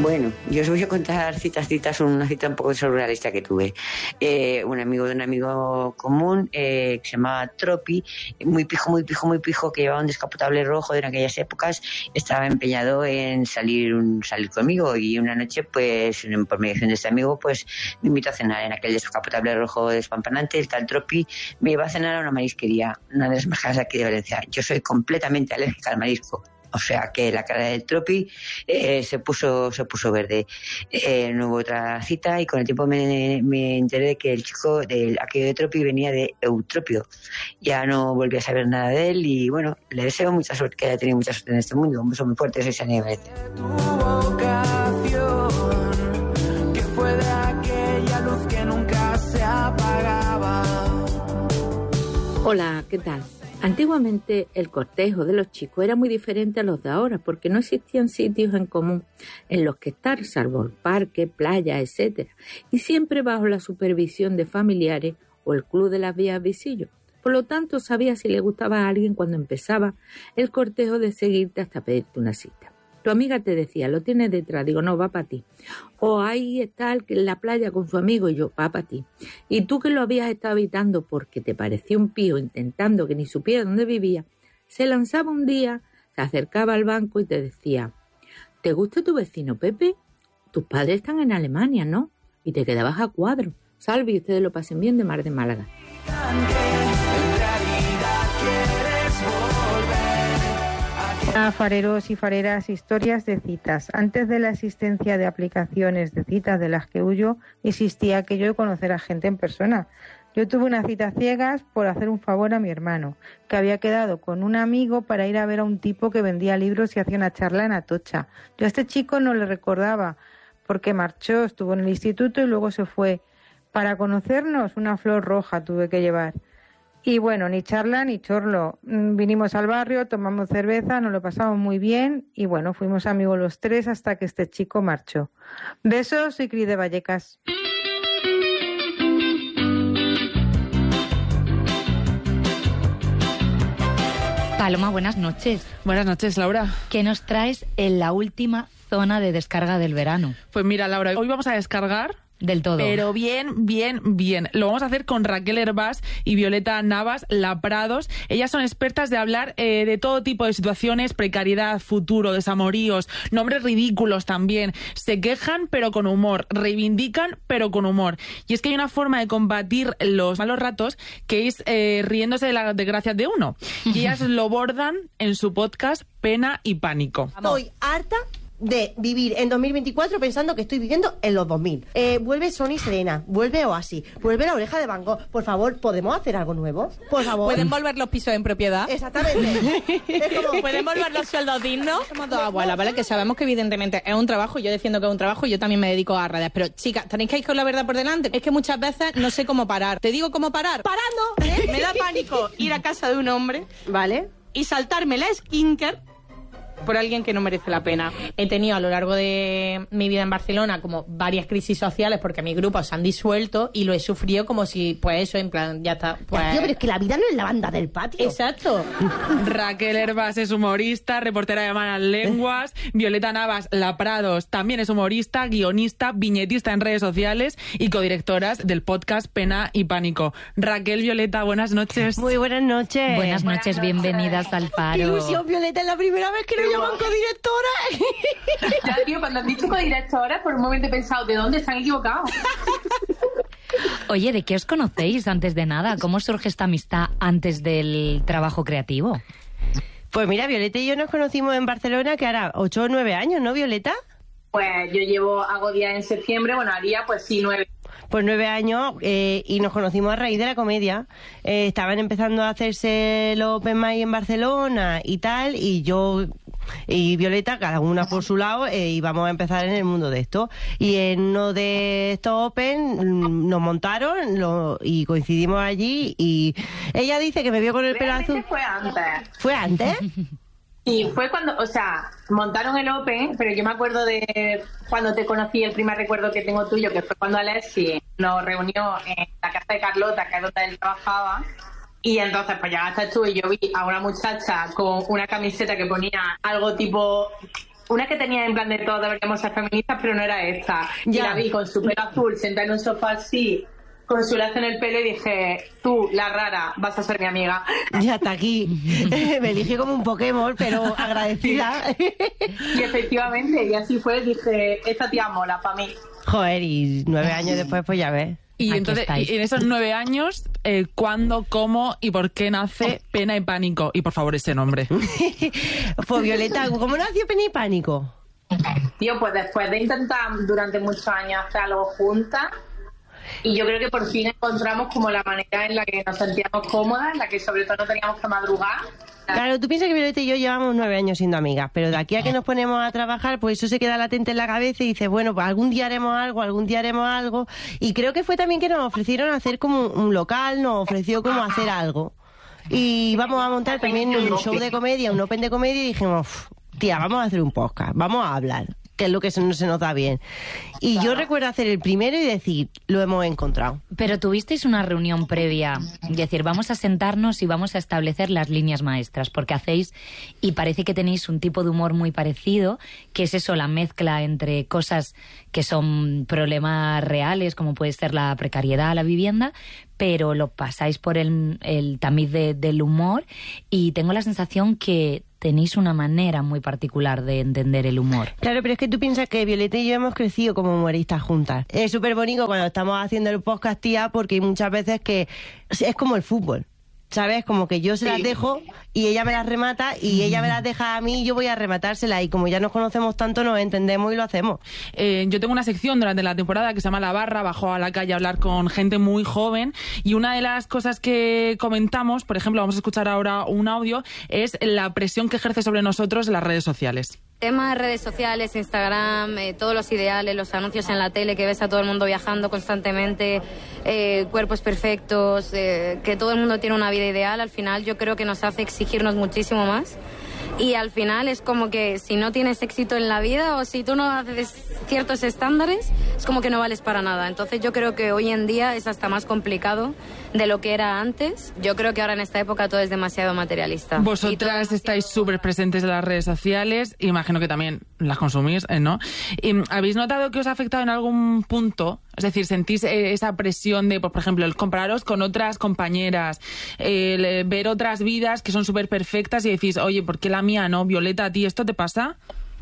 Bueno, yo os voy a contar una cita un poco surrealista que tuve. Un amigo de un amigo común que se llamaba Tropi, muy pijo, que llevaba un descapotable rojo en aquellas épocas, estaba empeñado en salir conmigo, y una noche, pues, por mediación de este amigo, pues, me invitó a cenar en aquel descapotable rojo despampanante. El tal Tropi me iba a cenar a una marisquería, una de las más caras de aquí de Valencia. Yo soy completamente alérgica al marisco. O sea que la cara del Tropi se puso verde. No hubo otra cita, y con el tiempo me enteré de que el chico aquello de Tropi venía de Eutropio. Ya no volví a saber nada de él, y bueno, le deseo mucha suerte, que haya tenido mucha suerte en este mundo. Un beso muy fuerte, soy Sania Nieves. Tu vocación, que fue de aquella luz que nunca se apagaba. Hola, ¿qué tal? Antiguamente el cortejo de los chicos era muy diferente a los de ahora, porque no existían sitios en común en los que estar, salvo el parque, playa, etc. Y siempre bajo la supervisión de familiares o el club de las vías visillo. Por lo tanto, sabías si le gustaba a alguien cuando empezaba el cortejo de seguirte hasta pedirte una cita. Tu amiga te decía, lo tienes detrás, digo, no, va para ti. O ahí está el que en la playa con su amigo, y yo, va para ti. Y tú, que lo habías estado evitando porque te parecía un pío, intentando que ni supiera dónde vivía, se lanzaba un día, se acercaba al banco y te decía, ¿te gusta tu vecino Pepe? Tus padres están en Alemania, ¿no? Y te quedabas a cuadro. Salve y ustedes lo pasen bien, de Mar de Málaga. Fareros y fareras, historias de citas. Antes de la existencia de aplicaciones de citas de las que huyo, existía aquello de conocer a gente en persona. Yo tuve una cita ciegas por hacer un favor a mi hermano, que había quedado con un amigo para ir a ver a un tipo que vendía libros y hacía una charla en Atocha. Yo a este chico no le recordaba, porque marchó, estuvo en el instituto y luego se fue. Para conocernos, una flor roja tuve que llevar. Y bueno, ni charla ni chorlo. Vinimos al barrio, tomamos cerveza, nos lo pasamos muy bien y bueno, fuimos amigos los tres hasta que este chico marchó. Besos y Cris de Vallecas. Paloma, buenas noches. Buenas noches, Laura. ¿Qué nos traes en la última zona de descarga del verano? Pues mira, Laura, hoy vamos a descargar del todo. Pero bien. Lo vamos a hacer con Raquel Hervás y Violeta Navas Laprados. Ellas son expertas de hablar de todo tipo de situaciones, precariedad, futuro, desamoríos, nombres ridículos también. Se quejan, pero con humor. Reivindican, pero con humor. Y es que hay una forma de combatir los malos ratos que es riéndose de las desgracias de uno. Y ellas lo bordan en su podcast Pena y Pánico. Estoy harta de vivir en 2024 pensando que estoy viviendo en los 2000. Vuelve Sony Serena, vuelve Oasis, vuelve La Oreja de Van Gogh. Por favor, ¿podemos hacer algo nuevo? Por favor. ¿Pueden volver los pisos en propiedad? Exactamente. Es como... ¿Pueden volver los sueldos dignos? Somos dos abuelas, ¿vale? Que sabemos que evidentemente es un trabajo, yo defiendo que es un trabajo, yo también me dedico a redes, pero chicas, tenéis que ir con la verdad por delante. Es que muchas veces no sé cómo parar. ¿Te digo cómo parar? ¡Parando! Me da pánico ir a casa de un hombre, ¿vale? Y saltarme la skincare por alguien que no merece la pena. He tenido a lo largo de mi vida en Barcelona como varias crisis sociales porque mis grupos se han disuelto y lo he sufrido como si, pues eso, en plan, ya está. Pues... Tío, pero es que la vida no es la banda del patio. Exacto. Raquel Hervás es humorista, reportera de Malas Lenguas. Violeta Navas Laprados también es humorista, guionista, viñetista en redes sociales y codirectoras del podcast Pena y Pánico. Raquel, Violeta, buenas noches. Muy buenas noches. Buenas noches, bienvenidas al Faro. ¡Qué ilusión, Violeta! Es la primera vez que nos llaman codirectora. Ya, tío, cuando han dicho codirectora, por un momento he pensado, ¿de dónde se han equivocado? Oye, ¿de qué os conocéis antes de nada? ¿Cómo surge esta amistad antes del trabajo creativo? Pues mira, Violeta y yo nos conocimos en Barcelona, que hará 8 o 9 años, ¿no, Violeta? Pues yo hago días en septiembre, bueno, haría pues sí 9. Pues 9 años y nos conocimos a raíz de la comedia. Estaban empezando a hacerse los Open Mic en Barcelona y tal, y yo y Violeta, cada una por su lado, íbamos a empezar en el mundo de esto. Y en uno de estos Open nos montaron y coincidimos allí, y ella dice que me vio con el pelo azul. Fue antes. ¿Fue antes? Y fue cuando, o sea, montaron el Open, pero yo me acuerdo de cuando te conocí, el primer recuerdo que tengo tuyo, que fue cuando Alexi nos reunió en la casa de Carlota, que es donde él trabajaba. Y entonces pues llegaste tú y yo vi a una muchacha con una camiseta que ponía algo tipo una que tenía en plan de todo deberíamos ser feministas, pero no era esta. Y Ya. la vi con su pelo azul, sentada en un sofá así, con su lazo en el pelo, y dije, tú, la rara, vas a ser mi amiga. Ya está aquí. Me eligió como un Pokémon, pero agradecida. Y efectivamente, y así fue, dije, esta tía mola para mí. Joder, y 9 años después, pues ya ves. Y Aquí entonces, estáis. y en esos 9 años, ¿cuándo, cómo y por qué nace Pena y Pánico? Y por favor, ese nombre. Pues Violeta, ¿cómo nació Pena y Pánico? Tío, pues después de intentar durante muchos años hacer algo juntas, y yo creo que por fin encontramos como la manera en la que nos sentíamos cómodas, en la que sobre todo no teníamos que madrugar. Claro, tú piensas que Violeta y yo llevamos 9 años siendo amigas, pero de aquí a que nos ponemos a trabajar, pues eso se queda latente en la cabeza y dices, bueno, pues algún día haremos algo. Y creo que fue también que nos ofrecieron hacer como un local, nos ofreció como hacer algo. Y vamos a montar también un show de comedia, un open de comedia, y dijimos, tía, vamos a hacer un podcast, vamos a hablar, que es lo que se nos da bien. Y yo recuerdo hacer el primero y decir, lo hemos encontrado. Pero tuvisteis una reunión previa, es decir, vamos a sentarnos y vamos a establecer las líneas maestras, porque hacéis, y parece que tenéis un tipo de humor muy parecido, que es eso, la mezcla entre cosas que son problemas reales, como puede ser la precariedad, la vivienda, pero lo pasáis por el tamiz del humor, y tengo la sensación que tenéis una manera muy particular de entender el humor. Claro, pero es que tú piensas que Violeta y yo hemos crecido como humoristas juntas. Es súper bonito cuando estamos haciendo el podcast, tía, porque hay muchas veces que es como el fútbol, ¿sabes? Como que yo se las dejo y ella me las remata, y ella me las deja a mí y yo voy a rematárselas, y como ya nos conocemos tanto, nos entendemos y lo hacemos. Yo tengo una sección durante la temporada que se llama La Barra, bajo a la calle a hablar con gente muy joven, y una de las cosas que comentamos, por ejemplo, vamos a escuchar ahora un audio, es la presión que ejerce sobre nosotros las redes sociales. Tema de redes sociales, Instagram, todos los ideales, los anuncios en la tele, que ves a todo el mundo viajando constantemente, cuerpos perfectos, que todo el mundo tiene una vida ideal, al final yo creo que nos hace exigirnos muchísimo más. Y al final es como que si no tienes éxito en la vida, o si tú no haces ciertos estándares, es como que no vales para nada. Entonces yo creo que hoy en día es hasta más complicado de lo que era antes. Yo creo que ahora en esta época todo es demasiado materialista. Vosotras estáis súper presentes en las redes sociales, imagino que también las consumís, ¿no? ¿Habéis notado que os ha afectado en algún punto? Es decir, ¿sentís esa presión de, por ejemplo, el compararos con otras compañeras, el ver otras vidas que son súper perfectas y decís, oye, ¿por qué la mía no? Violeta, ¿a ti esto te pasa?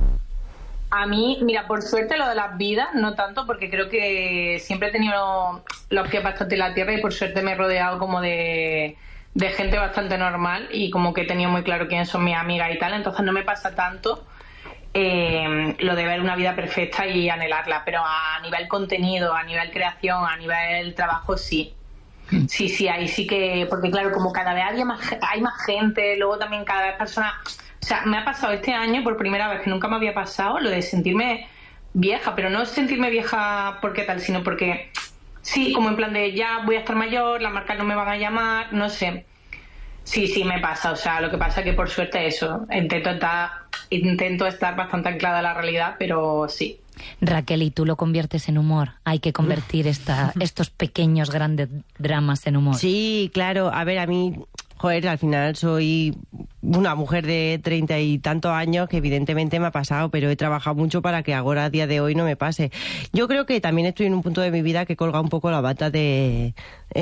A mí, mira, por suerte lo de las vidas, no tanto, porque creo que siempre he tenido los pies bastante en la tierra, y por suerte me he rodeado como de gente bastante normal, y como que he tenido muy claro quiénes son mis amigas y tal, entonces no me pasa tanto lo de ver una vida perfecta y anhelarla, pero a nivel contenido, a nivel creación, a nivel trabajo, sí. Sí, ahí sí que, porque claro, como cada vez hay más gente, luego también cada vez personas. O sea, me ha pasado este año por primera vez, que nunca me había pasado, lo de sentirme vieja, pero no sentirme vieja porque tal, sino porque sí, como en plan de ya voy a estar mayor, las marcas no me van a llamar, no sé. Sí, me pasa, o sea, lo que pasa es que por suerte eso, intento estar bastante anclada a la realidad, pero sí. Raquel, ¿y tú lo conviertes en humor? Hay que convertir estos pequeños grandes dramas en humor. Sí, claro, a ver, a mí, joder, al final soy una mujer de 30 y tantos años que evidentemente me ha pasado, pero he trabajado mucho para que ahora, a día de hoy, no me pase. Yo creo que también estoy en un punto de mi vida que colga un poco la bata del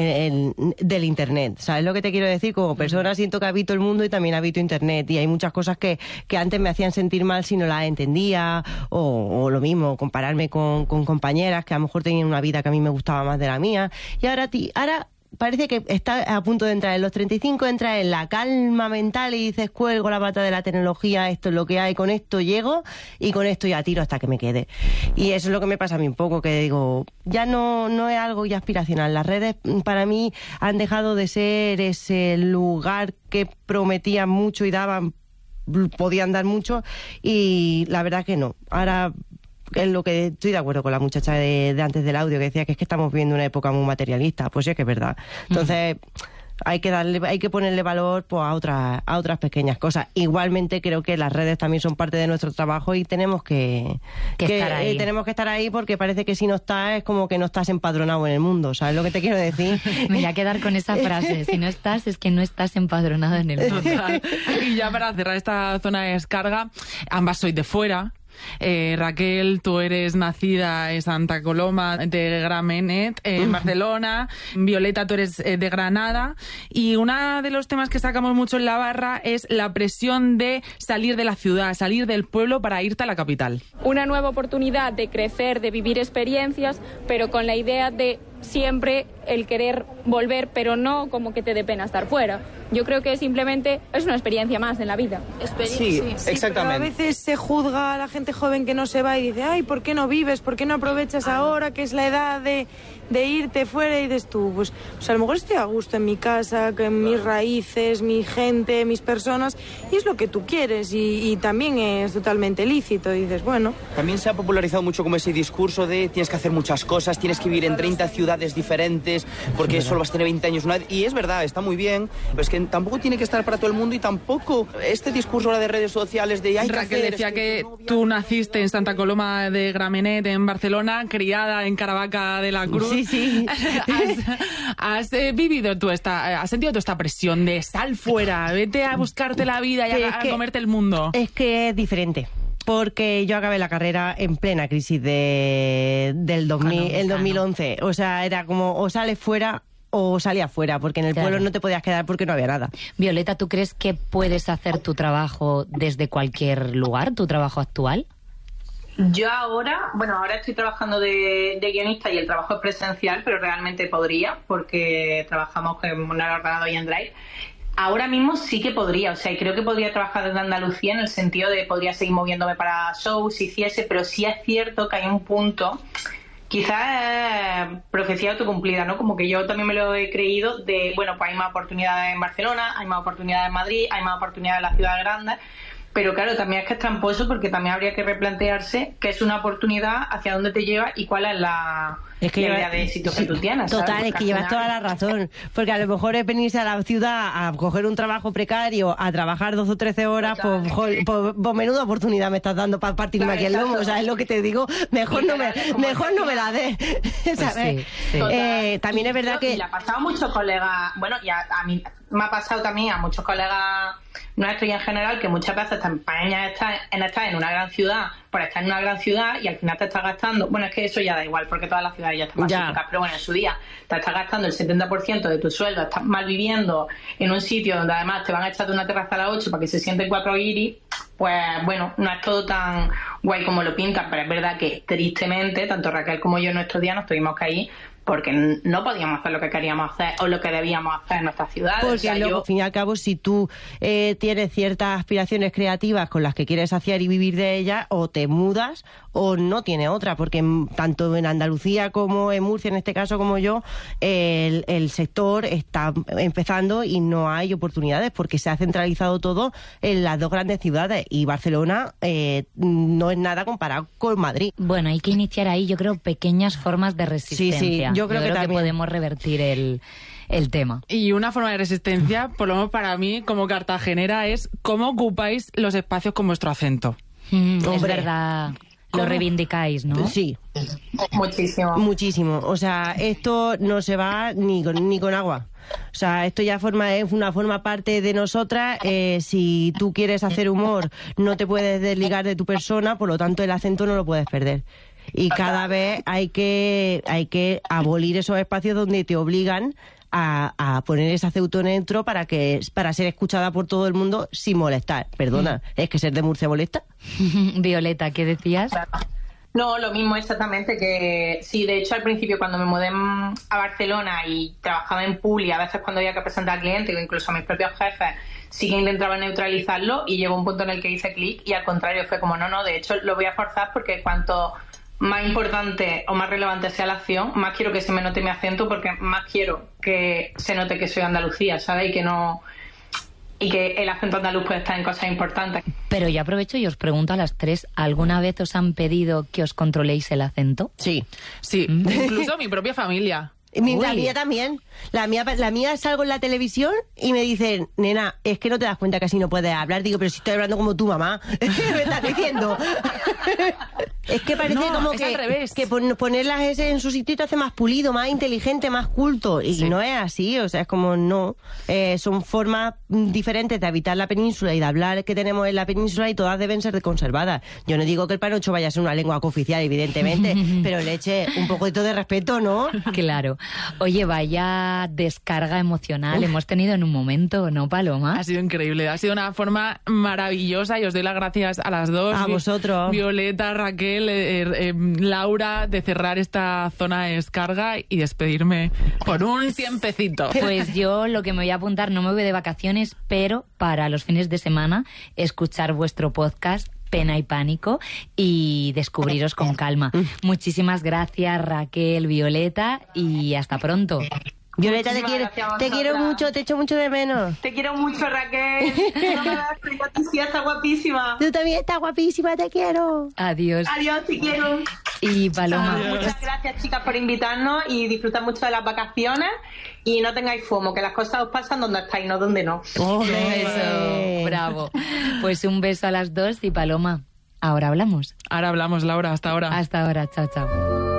internet. ¿Sabes lo que te quiero decir? Como persona siento que habito el mundo y también habito internet, y hay muchas cosas que antes me hacían sentir mal si no las entendía, o lo mismo, compararme con compañeras que a lo mejor tenían una vida que a mí me gustaba más de la mía, y ahora parece que está a punto de entrar en los 35, entra en la calma mental y dices, cuelgo la pata de la tecnología, esto es lo que hay, con esto llego y con esto ya tiro hasta que me quede. Y eso es lo que me pasa a mí un poco, que digo, ya no es algo ya aspiracional. Las redes para mí han dejado de ser ese lugar que prometían mucho y podían dar mucho, y la verdad que no. Ahora es lo que estoy de acuerdo con la muchacha de antes del audio, que decía que es que estamos viviendo una época muy materialista. Pues sí, es que es verdad. Entonces, Hay que ponerle valor pues, a otras pequeñas cosas. Igualmente creo que las redes también son parte de nuestro trabajo y tenemos que estar ahí. Tenemos que estar ahí porque parece que si no estás es como que no estás empadronado en el mundo, ¿sabes lo que te quiero decir? Me voy a quedar con esa frase, si no estás es que no estás empadronado en el mundo. Y ya para cerrar esta zona de descarga, ambas sois de fuera. Raquel, tú eres nacida en Santa Coloma de Gramenet, en Barcelona. Violeta, tú eres de Granada. Y uno de los temas que sacamos mucho en la barra es la presión de salir de la ciudad, salir del pueblo para irte a la capital. Una nueva oportunidad de crecer, de vivir experiencias, pero con la idea de siempre el querer volver, pero no como que te dé pena estar fuera. Yo creo que simplemente es una experiencia más en la vida. Sí, exactamente. Pero a veces se juzga a la gente joven que no se va y dice, ay, ¿por qué no vives? ¿Por qué no aprovechas ahora que es la edad de irte fuera? Y dices tú, pues a lo mejor estoy a gusto en mi casa, con mis raíces, mi gente, mis personas, y es lo que tú quieres y también es totalmente lícito. Y dices, bueno. También se ha popularizado mucho como ese discurso de tienes que hacer muchas cosas, tienes que vivir en 30 ciudades diferentes, porque solo vas a tener 20 años una vez. Y es verdad, está muy bien, pero es que tampoco tiene que estar para todo el mundo y tampoco este discurso ahora de redes sociales de... Raquel decía que tú naciste en Santa Coloma de Gramenet, en Barcelona, criada en Caravaca de la Cruz. Sí. Has vivido has sentido toda esta presión de sal fuera, vete a buscarte la vida y a comerte el mundo. Es que es diferente. Porque yo acabé la carrera en plena crisis del 2011. O sea, era como o sales fuera o salías fuera, porque en el pueblo no te podías quedar porque no había nada. Violeta, ¿tú crees que puedes hacer tu trabajo desde cualquier lugar, tu trabajo actual? Yo ahora estoy trabajando de guionista y el trabajo es presencial, pero realmente podría, porque trabajamos con un ordenador y en Drive. Ahora mismo sí que podría, o sea, creo que podría trabajar desde Andalucía en el sentido de podría seguir moviéndome para shows si hiciese, pero sí es cierto que hay un punto, quizás profecía autocumplida, ¿no? Como que yo también me lo he creído de, bueno, pues hay más oportunidades en Barcelona, hay más oportunidades en Madrid, hay más oportunidades en las ciudades grandes. Pero claro, también es que es tramposo porque también habría que replantearse qué es una oportunidad, hacia dónde te lleva y cuál es la idea de éxito que tú tienes. Total, ¿sabes? es que llevas toda la razón. Porque a lo mejor es venirse a la ciudad a coger un trabajo precario, a trabajar 12 o 13 horas, pues menuda oportunidad me estás dando para partirme aquí el lomo. O sea, es lo que te digo, mejor no me la des. ¿Sabes? Sí. También es verdad que... Y le ha pasado a muchos colegas, bueno, y a mí me ha pasado también a muchos colegas nuestros y en general, que muchas veces te empeñas en estar en una gran ciudad, por estar en una gran ciudad y al final te estás gastando, bueno, es que eso ya da igual porque todas las ciudades ya están masificas, pero bueno, en su día te estás gastando el 70% de tu sueldo, estás mal viviendo en un sitio donde además te van a echar de una terraza a las 8 para que se sienten 4 guiris, pues bueno, no es todo tan guay como lo pintan, pero es verdad que tristemente, tanto Raquel como yo en nuestros días nos tuvimos que ir porque no podíamos hacer lo que queríamos hacer o lo que debíamos hacer en nuestras ciudades. Porque al fin y al cabo, si tú tienes ciertas aspiraciones creativas con las que quieres saciar y vivir de ellas, o te mudas o no tiene otra, porque tanto en Andalucía como en Murcia, en este caso, como yo, el sector está empezando y no hay oportunidades porque se ha centralizado todo en las dos grandes ciudades y Barcelona no es nada comparado con Madrid. Bueno, hay que iniciar ahí, yo creo, pequeñas formas de resistencia. Sí, yo creo que podemos revertir el tema. Y una forma de resistencia, por lo menos para mí, como cartagenera, es cómo ocupáis los espacios con vuestro acento. Es verdad. Lo reivindicáis, ¿no? Sí. Muchísimo. O sea, esto no se va ni con agua. O sea, esto ya forma parte de nosotras. Si tú quieres hacer humor, no te puedes desligar de tu persona, por lo tanto el acento no lo puedes perder. Y cada vez hay que abolir esos espacios donde te obligan a poner ese acento neutro para ser escuchada por todo el mundo sin molestar. Perdona, ¿es que ser de Murcia molesta? Violeta, ¿qué decías? No, lo mismo exactamente, que sí, de hecho al principio cuando me mudé a Barcelona y trabajaba en Publi, a veces cuando había que presentar al cliente o incluso a mis propios jefes, sí que intentaba neutralizarlo y llegó un punto en el que hice clic y al contrario fue como no, de hecho lo voy a forzar porque cuanto más importante o más relevante sea la acción, más quiero que se me note mi acento porque más quiero que se note que soy de Andalucía, ¿sabes? Y que el acento andaluz puede estar en cosas importantes. Pero yo aprovecho y os pregunto a las tres, ¿alguna vez os han pedido que os controléis el acento? Sí. Incluso mi propia familia. La mía también. La mía salgo en la televisión y me dicen, nena, es que no te das cuenta que así no puedes hablar. Digo, pero si estoy hablando como tu mamá. ¿Me estás diciendo? Es que parece como que poner las S en su sitio te hace más pulido, más inteligente, más culto. Y no es así, o sea, es como no. Son formas diferentes de habitar la península y de hablar que tenemos en la península y todas deben ser conservadas. Yo no digo que el panocho vaya a ser una lengua cooficial, evidentemente, pero le eche un poquito de respeto, ¿no? Claro. Oye, vaya descarga emocional hemos tenido en un momento, ¿no, Paloma? Ha sido increíble, ha sido una forma maravillosa y os doy las gracias a las dos. A vosotros. Violeta, Raquel, Laura, de cerrar esta zona de descarga y despedirme por un tiempecito. Pues yo lo que me voy a apuntar, no me voy de vacaciones, pero para los fines de semana escuchar vuestro podcast Pena y Pánico y descubriros con calma. Muchísimas gracias, Raquel, Violeta, y hasta pronto. Violeta, te quiero mucho, te echo mucho de menos. Te quiero mucho, Raquel. No me das cuenta, tú sí estás guapísima. Tú también estás guapísima, te quiero. Adiós. Adiós, te quiero. Y Paloma. Muchas gracias, chicas, por invitarnos y disfrutar mucho de las vacaciones y no tengáis FOMO, que las cosas os pasan donde estáis, no donde no. Eso, bravo. Pues un beso a las dos y Paloma, ahora hablamos. Ahora hablamos, Laura, hasta ahora. Hasta ahora, chao, chao.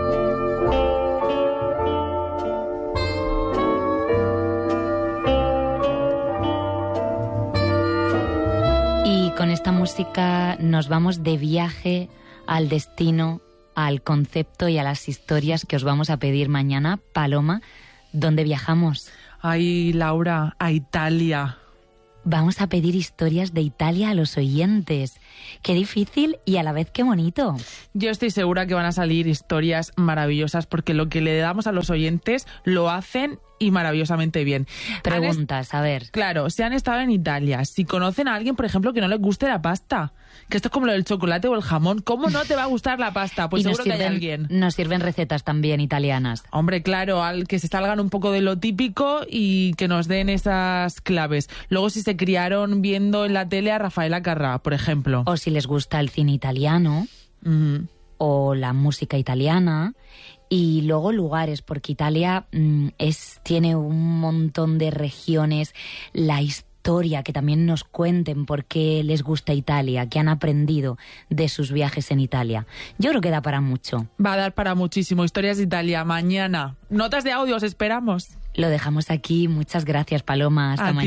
Y con esta música nos vamos de viaje al destino, al concepto y a las historias que os vamos a pedir mañana. Paloma, ¿dónde viajamos? Ay, Laura, a Italia. Vamos a pedir historias de Italia a los oyentes. Qué difícil y a la vez qué bonito. Yo estoy segura que van a salir historias maravillosas porque lo que le damos a los oyentes lo hacen y maravillosamente bien. Preguntas, a ver. Claro, si han estado en Italia, si conocen a alguien, por ejemplo, que no les guste la pasta, que esto es como lo del chocolate o el jamón, ¿cómo no te va a gustar la pasta? Pues seguro que hay alguien. Nos sirven recetas también italianas. Hombre, claro, que se salgan un poco de lo típico y que nos den esas claves. Luego, si se criaron viendo en la tele a Rafaela Carrà, por ejemplo. O si les gusta el cine italiano, o la música italiana. Y luego lugares, porque Italia tiene un montón de regiones, la historia, que también nos cuenten por qué les gusta Italia, qué han aprendido de sus viajes en Italia. Yo creo que da para mucho. Va a dar para muchísimo. Historias de Italia, mañana. Notas de audio, os esperamos. Lo dejamos aquí. Muchas gracias, Paloma. Hasta mañana.